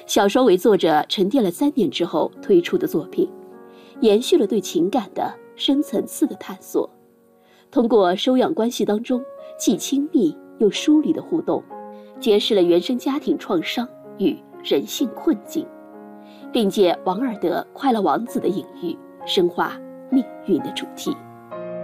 小说为作者沉淀了3年之后推出的作品，延续了对情感的深层次的探索，通过收养关系当中既亲密又疏离的互动，揭示了原生家庭创伤与人性困境，并借王尔德快乐王子的隐喻深化命运的主题。